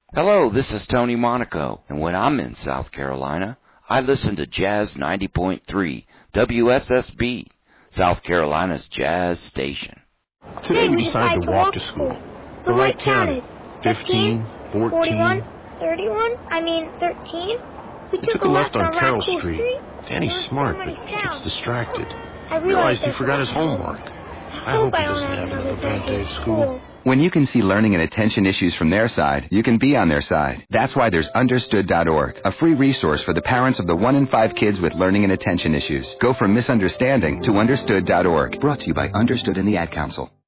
Hello, this is Tony Monaco, and when I'm in South Carolina, I listen to Jazz 90.3 WSSB, South Carolina's jazz station. Today we decided to walk to school. The light counted. 15, 14, 13. We took a left on Carroll Street. Danny's smart, but gets distracted. I realized he forgot his homework. I hope he doesn't have another bad day at school. When you can see learning and attention issues from their side, you can be on their side. That's why there's Understood.org, a free resource for the parents of the 1 in 5 kids with learning and attention issues. Go from misunderstanding to Understood.org. Brought to you by Understood and the Ad Council.